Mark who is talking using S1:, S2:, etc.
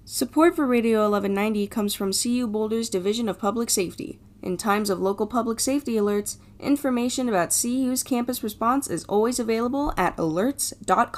S1: Support for Radio 1190 comes from CU Boulder's Division of Public Safety. In times of local public safety alerts, information about CU's campus response is always available at alerts.com.